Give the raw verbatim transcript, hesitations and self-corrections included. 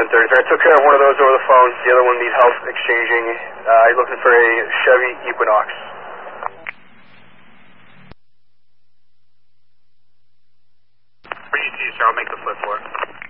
ten thirty-three. I took care of one of those over the phone. The other one needs help exchanging. Uh, you're looking for a Chevy Equinox. For E T, sir, I'll make the flip for it.